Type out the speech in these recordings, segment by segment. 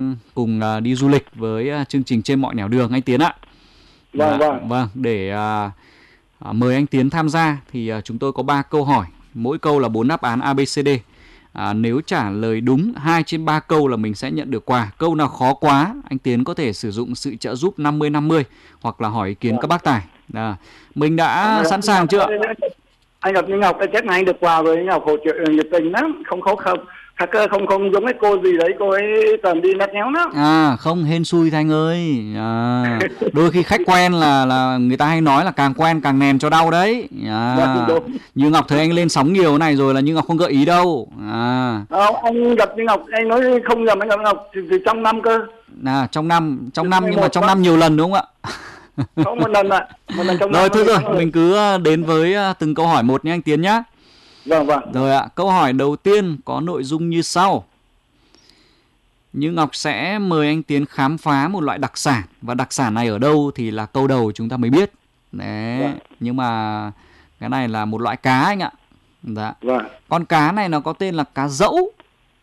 cùng đi du lịch với chương trình Trên Mọi Nẻo Đường anh Tiến ạ. Vâng, để mời anh Tiến tham gia thì chúng tôi có 3 câu hỏi, mỗi câu là 4 đáp án ABCD. Nếu trả lời đúng 2 trên 3 câu là mình sẽ nhận được quà. Câu nào khó quá, anh Tiến có thể sử dụng sự trợ giúp 50-50 hoặc là hỏi ý kiến các bác tài. Mình đã sẵn sàng chưa? Anh gặp Ngọc cái chắc là anh được quà rồi. Ngọc hỗ trợ nhiệt tình lắm, không không giống cái cô gì đấy, cô ấy toàn đi nát nhéo lắm. Không hên xui Thanh ơi. Đôi khi khách quen là người ta hay nói là càng quen càng nèn cho đau đấy. Như Ngọc thấy anh lên sóng nhiều này rồi là Như Ngọc không gợi ý đâu. Anh gặp Như Ngọc, anh nói không nhầm, anh gặp Ngọc từ trong năm cơ. Trong năm nhưng mà trong năm nhiều lần đúng không ạ? Không, một lần ạ. Rồi thôi rồi, mình cứ đến với từng câu hỏi một nhé anh Tiến nhá. Vâng. Rồi ạ, câu hỏi đầu tiên có nội dung như sau. Như Ngọc sẽ mời anh Tiến khám phá một loại đặc sản. Và đặc sản này ở đâu thì là câu đầu chúng ta mới biết. Đấy, nhưng mà cái này là một loại cá anh ạ. Dạ. Con cá này nó có tên là cá dẫu.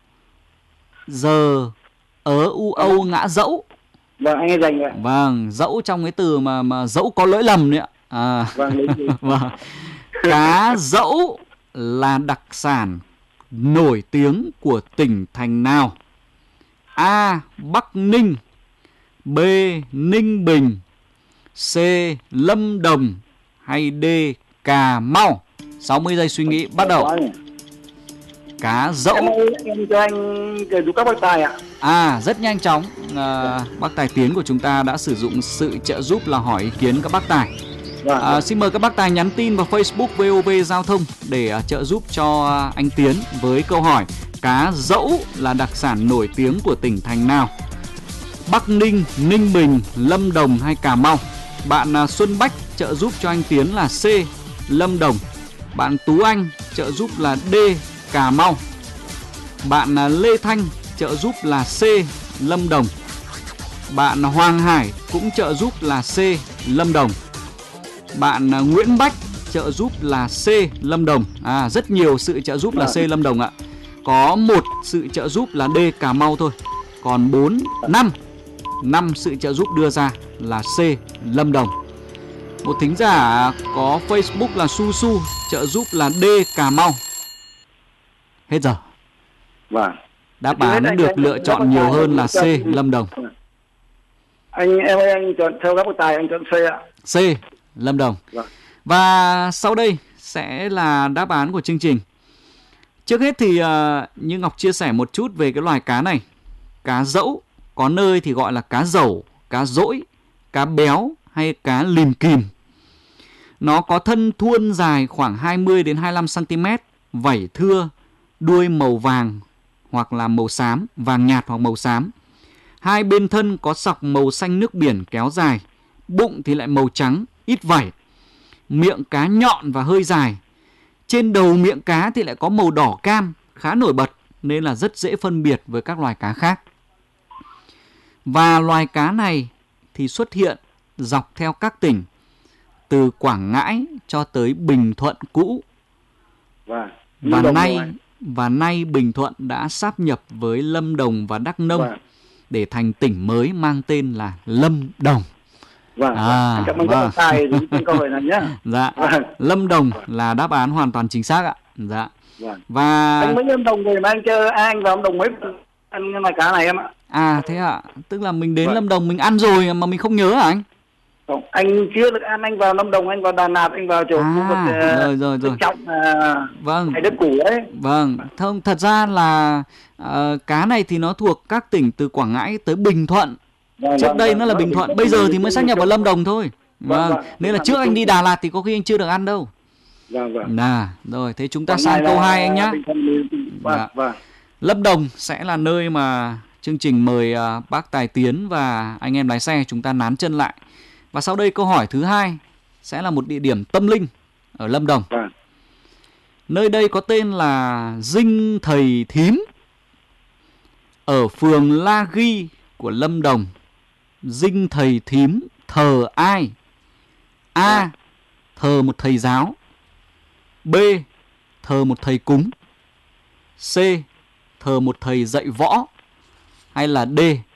Giờ u âu ngã dẫu. Vâng, anh ấy dành vậy. Vâng, dẫu trong cái từ mà dẫu có lỗi lầm đấy ạ. Vâng. Cá dẫu là đặc sản nổi tiếng của tỉnh thành nào? A. Bắc Ninh, B. Ninh Bình, C. Lâm Đồng hay D. Cà Mau? 60 giây suy nghĩ bắt đầu. Cá dẫu. Em cho anh kể giúp các bác tài ạ. Rất nhanh chóng. Bác tài Tiến của chúng ta đã sử dụng sự trợ giúp là hỏi ý kiến các bác tài. Xin mời các bác tài nhắn tin vào Facebook VOV Giao thông để trợ giúp cho anh Tiến với câu hỏi cá dẫu là đặc sản nổi tiếng của tỉnh thành nào? Bắc Ninh, Ninh Bình, Lâm Đồng hay Cà Mau? Bạn Xuân Bách trợ giúp cho anh Tiến là C. Lâm Đồng. Bạn Tú Anh trợ giúp là D. Cà Mau. Bạn Lê Thanh trợ giúp là C. Lâm Đồng. Bạn Hoàng Hải cũng trợ giúp là C. Lâm Đồng. Bạn Nguyễn Bách trợ giúp là C. Lâm Đồng. Rất nhiều sự trợ giúp là C. Lâm Đồng ạ. Có một sự trợ giúp là D. Cà Mau thôi. Còn 5 sự trợ giúp đưa ra là C. Lâm Đồng. Một thính giả có Facebook là Su Su trợ giúp là D. Cà Mau. Hết giờ. Đáp án được lựa chọn nhiều hơn là C. Lâm Đồng. Anh chọn theo các bác tài, anh chọn C ạ. C. Lâm Đồng. Và sau đây sẽ là đáp án của chương trình. Trước hết thì như Ngọc chia sẻ một chút về cái loài cá này. Cá dẫu, có nơi thì gọi là cá dẩu, cá dỗi, cá béo hay cá lìm kìm. Nó có thân thuôn dài khoảng 20 đến 25 cm, vảy thưa, đuôi màu vàng hoặc là màu xám, vàng nhạt hoặc màu xám. Hai bên thân có sọc màu xanh nước biển kéo dài, bụng thì lại màu trắng, ít vảy. Miệng cá nhọn và hơi dài. Trên đầu miệng cá thì lại có màu đỏ cam, khá nổi bật nên là rất dễ phân biệt với các loài cá khác. Và loài cá này thì xuất hiện dọc theo các tỉnh từ Quảng Ngãi cho tới Bình Thuận cũ. Và nay Bình Thuận đã sáp nhập với Lâm Đồng và Đắk Nông để thành tỉnh mới mang tên là Lâm Đồng. Cảm ơn các tài với câu hỏi này nhé. Lâm Đồng là đáp án hoàn toàn chính xác ạ. Và anh mới Lâm Đồng rồi mà anh chơi anh vào Lâm Đồng mấy ăn loài cá này em ạ. Thế ạ. Tức là mình đến Lâm Đồng mình ăn rồi mà mình không nhớ hả anh? Không, anh chưa được ăn. Anh vào Lâm Đồng, anh vào Đà Lạt, anh vào chỗ khu vực rồi. Trọng hay đất cũ ấy. Thật ra là cá này thì nó thuộc các tỉnh từ Quảng Ngãi tới Bình Thuận. Trước đây nó là Bình Thuận, bây giờ thì mới sáp nhập vào Lâm Đồng thôi. Nên là trước anh đi Đà Lạt thì có khi anh chưa được ăn đâu. Rồi, thế chúng ta sang câu 2 anh nhé. Lâm Đồng sẽ là nơi mà chương trình mời bác Tài Tiến và anh em lái xe chúng ta nán chân lại. Và sau đây câu hỏi thứ 2 sẽ là một địa điểm tâm linh ở Lâm Đồng. Nơi đây có tên là Dinh Thầy Thím ở phường La Ghi của Lâm Đồng. Dinh Thầy Thím thờ ai? A. Thờ một thầy giáo. B. Thờ một thầy cúng. C. Thờ một thầy dạy võ. Hay là D.